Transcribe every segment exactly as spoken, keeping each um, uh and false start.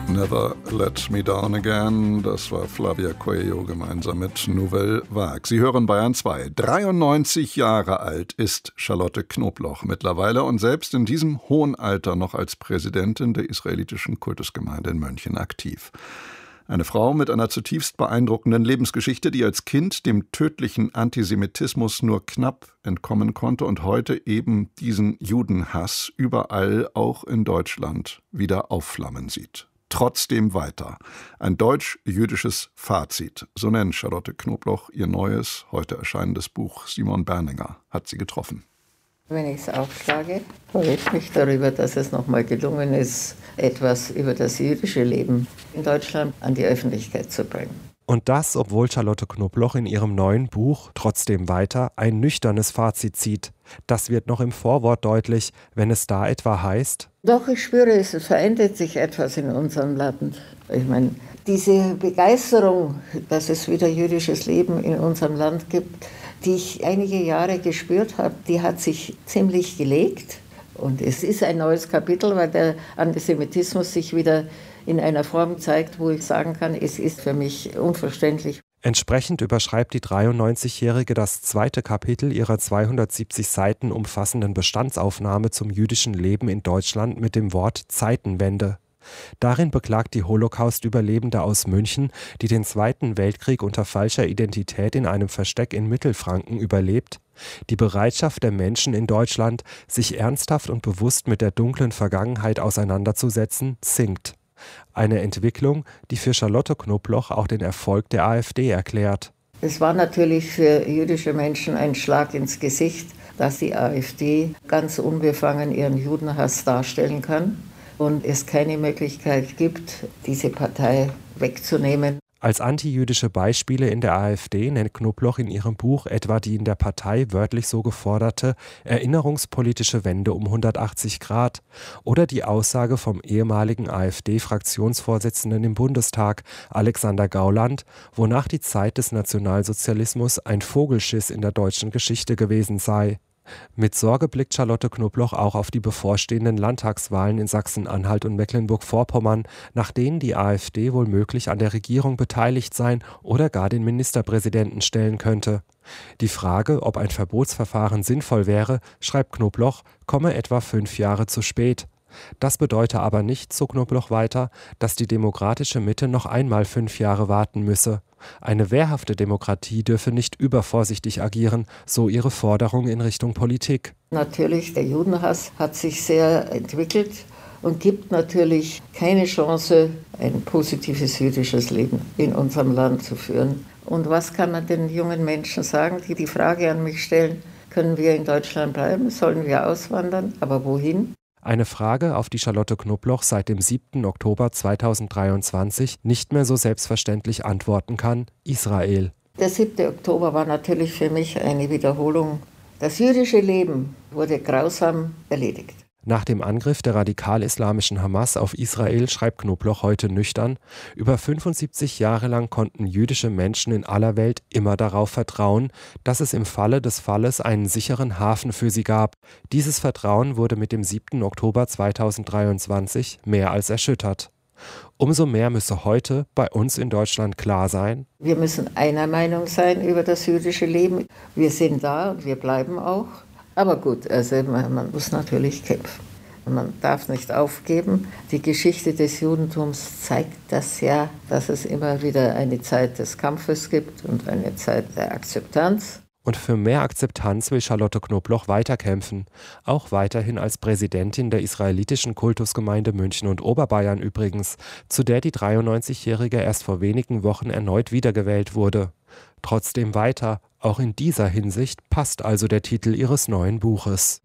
Never Let Me Down Again, das war Flavia Coelho gemeinsam mit Nouvelle Vague. Sie hören Bayern zwei. dreiundneunzig Jahre alt ist Charlotte Knobloch mittlerweile und selbst in diesem hohen Alter noch als Präsidentin der israelitischen Kultusgemeinde in München aktiv. Eine Frau mit einer zutiefst beeindruckenden Lebensgeschichte, die als Kind dem tödlichen Antisemitismus nur knapp entkommen konnte und heute eben diesen Judenhass überall, auch in Deutschland, wieder aufflammen sieht. Trotzdem weiter. Ein deutsch-jüdisches Fazit. So nennt Charlotte Knobloch ihr neues, heute erscheinendes Buch. Simon Berninger hat sie getroffen. Wenn ich es aufschlage, freue ich mich darüber, dass es nochmal gelungen ist, etwas über das jüdische Leben in Deutschland an die Öffentlichkeit zu bringen. Und das, obwohl Charlotte Knobloch in ihrem neuen Buch Trotzdem weiter ein nüchternes Fazit zieht. Das wird noch im Vorwort deutlich, wenn es da etwa heißt: Doch, ich spüre es, es verändert sich etwas in unserem Land. Ich meine, diese Begeisterung, dass es wieder jüdisches Leben in unserem Land gibt, die ich einige Jahre gespürt habe, die hat sich ziemlich gelegt. Und es ist ein neues Kapitel, weil der Antisemitismus sich wieder in einer Form zeigt, wo ich sagen kann, es ist für mich unverständlich. Entsprechend überschreibt die dreiundneunzigjährige das zweite Kapitel ihrer zweihundertsiebzig Seiten umfassenden Bestandsaufnahme zum jüdischen Leben in Deutschland mit dem Wort Zeitenwende. Darin beklagt die Holocaust-Überlebende aus München, die den Zweiten Weltkrieg unter falscher Identität in einem Versteck in Mittelfranken überlebt, die Bereitschaft der Menschen in Deutschland, sich ernsthaft und bewusst mit der dunklen Vergangenheit auseinanderzusetzen, sinkt. Eine Entwicklung, die für Charlotte Knobloch auch den Erfolg der AfD erklärt. Es war natürlich für jüdische Menschen ein Schlag ins Gesicht, dass die AfD ganz unbefangen ihren Judenhass darstellen kann und es keine Möglichkeit gibt, diese Partei wegzunehmen. Als antijüdische Beispiele in der AfD nennt Knobloch in ihrem Buch etwa die in der Partei wörtlich so geforderte erinnerungspolitische Wende um hundertachtzig Grad oder die Aussage vom ehemaligen AfD-Fraktionsvorsitzenden im Bundestag, Alexander Gauland, wonach die Zeit des Nationalsozialismus ein Vogelschiss in der deutschen Geschichte gewesen sei. Mit Sorge blickt Charlotte Knobloch auch auf die bevorstehenden Landtagswahlen in Sachsen-Anhalt und Mecklenburg-Vorpommern, nach denen die AfD womöglich an der Regierung beteiligt sein oder gar den Ministerpräsidenten stellen könnte. Die Frage, ob ein Verbotsverfahren sinnvoll wäre, schreibt Knobloch, komme etwa fünf Jahre zu spät. Das bedeute aber nicht, so Knobloch weiter, dass die demokratische Mitte noch einmal fünf Jahre warten müsse. Eine wehrhafte Demokratie dürfe nicht übervorsichtig agieren, so ihre Forderung in Richtung Politik. Natürlich, der Judenhass hat sich sehr entwickelt und gibt natürlich keine Chance, ein positives jüdisches Leben in unserem Land zu führen. Und was kann man den jungen Menschen sagen, die die Frage an mich stellen, können wir in Deutschland bleiben, sollen wir auswandern, aber wohin? Eine Frage, auf die Charlotte Knobloch seit dem siebten Oktober zweitausenddreiundzwanzig nicht mehr so selbstverständlich antworten kann: Israel. Der siebte Oktober war natürlich für mich eine Wiederholung. Das jüdische Leben wurde grausam erledigt. Nach dem Angriff der radikal-islamischen Hamas auf Israel schreibt Knobloch heute nüchtern: Über fünfundsiebzig Jahre lang konnten jüdische Menschen in aller Welt immer darauf vertrauen, dass es im Falle des Falles einen sicheren Hafen für sie gab. Dieses Vertrauen wurde mit dem siebten Oktober zweitausenddreiundzwanzig mehr als erschüttert. Umso mehr müsse heute bei uns in Deutschland klar sein: Wir müssen einer Meinung sein über das jüdische Leben. Wir sind da und wir bleiben auch. Aber gut, also man, man muss natürlich kämpfen. Man darf nicht aufgeben. Die Geschichte des Judentums zeigt das ja, dass es immer wieder eine Zeit des Kampfes gibt und eine Zeit der Akzeptanz. Und für mehr Akzeptanz will Charlotte Knobloch weiterkämpfen, auch weiterhin als Präsidentin der israelitischen Kultusgemeinde München und Oberbayern übrigens, zu der die dreiundneunzigjährige erst vor wenigen Wochen erneut wiedergewählt wurde. Trotzdem weiter, auch in dieser Hinsicht passt also der Titel ihres neuen Buches.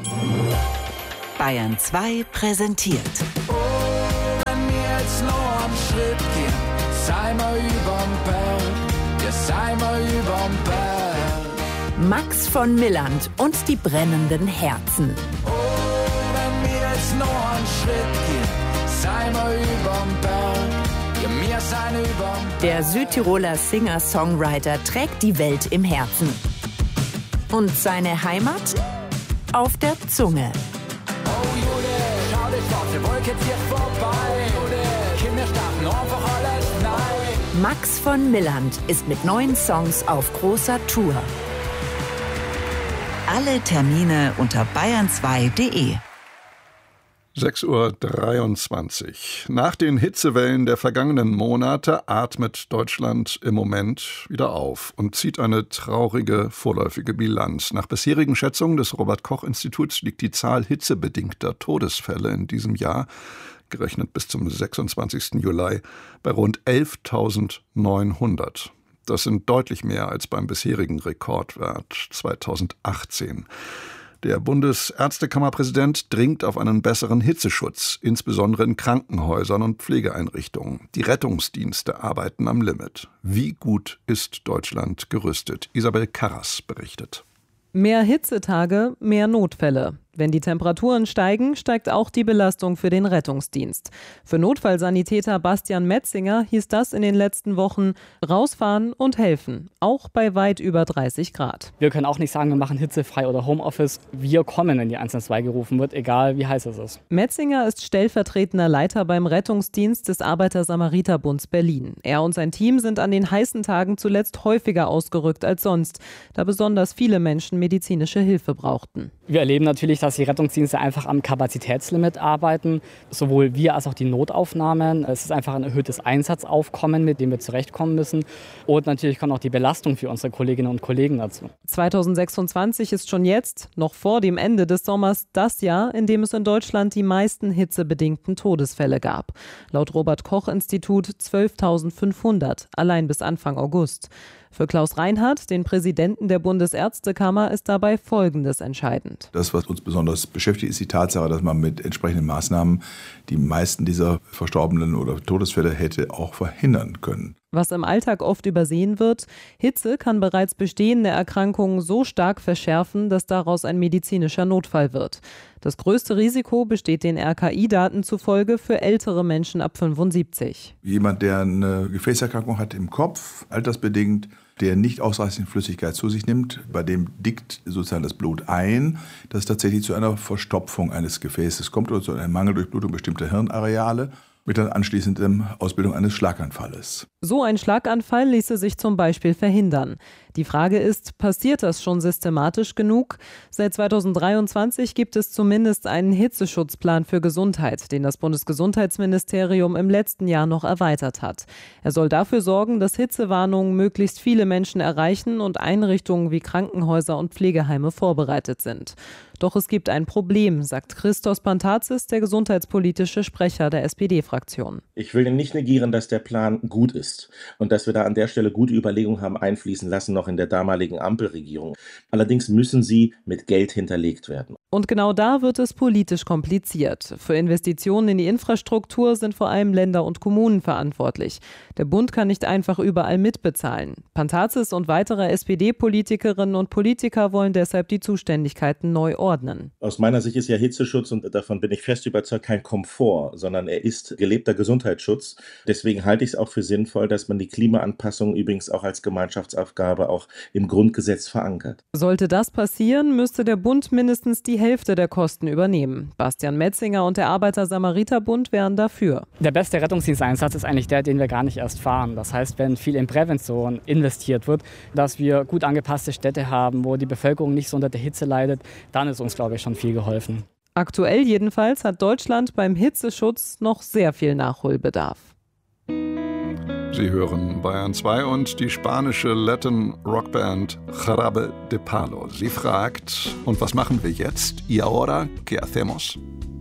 Bayern zwei präsentiert. Oh, wenn wir jetzt noch einen Schritt gehen, sei mal überm Berg, ja sei mal überm Berg. Max von Milland und die brennenden Herzen. Oh, wenn wir jetzt noch einen Schritt gehen, sei mal überm Berg, ja wir sein überm Berg. Der Südtiroler Singer-Songwriter trägt die Welt im Herzen. Und seine Heimat? Auf der Zunge. Oh Jude, schau dich, warte, Wolke zieht vorbei. Jude, Kinder wir starten einfach alles neu. Max von Milland ist mit neuen Songs auf großer Tour. Alle Termine unter bayern zwei punkt de. sechs Uhr dreiundzwanzig. Nach den Hitzewellen der vergangenen Monate atmet Deutschland im Moment wieder auf und zieht eine traurige vorläufige Bilanz. Nach bisherigen Schätzungen des Robert-Koch-Instituts liegt die Zahl hitzebedingter Todesfälle in diesem Jahr, gerechnet bis zum sechsundzwanzigsten Juli, bei rund elftausendneunhundert. Das sind deutlich mehr als beim bisherigen Rekordwert zweitausendachtzehn. Der Bundesärztekammerpräsident dringt auf einen besseren Hitzeschutz, insbesondere in Krankenhäusern und Pflegeeinrichtungen. Die Rettungsdienste arbeiten am Limit. Wie gut ist Deutschland gerüstet? Isabel Karras berichtet. Mehr Hitzetage, mehr Notfälle. Wenn die Temperaturen steigen, steigt auch die Belastung für den Rettungsdienst. Für Notfallsanitäter Bastian Metzinger hieß das in den letzten Wochen rausfahren und helfen, auch bei weit über dreißig Grad. Wir können auch nicht sagen, wir machen hitzefrei oder Homeoffice. Wir kommen, wenn die eins eins zwei gerufen wird, egal wie heiß es ist. Metzinger ist stellvertretender Leiter beim Rettungsdienst des Arbeiter-Samariter-Bunds Berlin. Er und sein Team sind an den heißen Tagen zuletzt häufiger ausgerückt als sonst, da besonders viele Menschen medizinische Hilfe brauchten. Wir erleben natürlich, dass die Rettungsdienste einfach am Kapazitätslimit arbeiten, sowohl wir als auch die Notaufnahmen. Es ist einfach ein erhöhtes Einsatzaufkommen, mit dem wir zurechtkommen müssen. Und natürlich kommt auch die Belastung für unsere Kolleginnen und Kollegen dazu. zweitausendsechsundzwanzig ist schon jetzt, noch vor dem Ende des Sommers, das Jahr, in dem es in Deutschland die meisten hitzebedingten Todesfälle gab. Laut Robert-Koch-Institut zwölftausendfünfhundert, allein bis Anfang August. Für Klaus Reinhardt, den Präsidenten der Bundesärztekammer, ist dabei Folgendes entscheidend. Das, was uns besonders beschäftigt, ist die Tatsache, dass man mit entsprechenden Maßnahmen die meisten dieser Verstorbenen oder Todesfälle hätte auch verhindern können. Was im Alltag oft übersehen wird, Hitze kann bereits bestehende Erkrankungen so stark verschärfen, dass daraus ein medizinischer Notfall wird. Das größte Risiko besteht den R K I-Daten zufolge für ältere Menschen ab fünfundsiebzig. Jemand, der eine Gefäßerkrankung hat im Kopf, altersbedingt, der nicht ausreichend Flüssigkeit zu sich nimmt, bei dem dickt sozusagen das Blut ein, dass es tatsächlich zu einer Verstopfung eines Gefäßes kommt oder zu einem Mangeldurchblutung bestimmter Hirnareale mit der anschließenden Ausbildung eines Schlaganfalles. So ein Schlaganfall ließe sich zum Beispiel verhindern. Die Frage ist, passiert das schon systematisch genug? Seit zweitausenddreiundzwanzig gibt es zumindest einen Hitzeschutzplan für Gesundheit, den das Bundesgesundheitsministerium im letzten Jahr noch erweitert hat. Er soll dafür sorgen, dass Hitzewarnungen möglichst viele Menschen erreichen und Einrichtungen wie Krankenhäuser und Pflegeheime vorbereitet sind. Doch es gibt ein Problem, sagt Christos Pantazis, der gesundheitspolitische Sprecher der S P D-Fraktion. Ich will nicht negieren, dass der Plan gut ist und dass wir da an der Stelle gute Überlegungen haben einfließen lassen, noch in der damaligen Ampelregierung. Allerdings müssen sie mit Geld hinterlegt werden. Und genau da wird es politisch kompliziert. Für Investitionen in die Infrastruktur sind vor allem Länder und Kommunen verantwortlich. Der Bund kann nicht einfach überall mitbezahlen. Pantazis und weitere S P D-Politikerinnen und Politiker wollen deshalb die Zuständigkeiten neu ordnen. Aus meiner Sicht ist ja Hitzeschutz, und davon bin ich fest überzeugt, kein Komfort, sondern er ist gelebter Gesundheitsschutz. Deswegen halte ich es auch für sinnvoll, dass man die Klimaanpassung übrigens auch als Gemeinschaftsaufgabe auch im Grundgesetz verankert. Sollte das passieren, müsste der Bund mindestens die Hälfte der Kosten übernehmen. Bastian Metzinger und der Arbeiter-Samariter-Bund wären dafür. Der beste Rettungsdiensteinsatz ist eigentlich der, den wir gar nicht erst fahren. Das heißt, wenn viel in Prävention investiert wird, dass wir gut angepasste Städte haben, wo die Bevölkerung nicht so unter der Hitze leidet, dann ist uns, glaube ich, schon viel geholfen. Aktuell jedenfalls hat Deutschland beim Hitzeschutz noch sehr viel Nachholbedarf. Sie hören Bayern zwei und die spanische Latin-Rockband Jarabe de Palo. Sie fragt, und was machen wir jetzt? ¿Y ahora qué hacemos?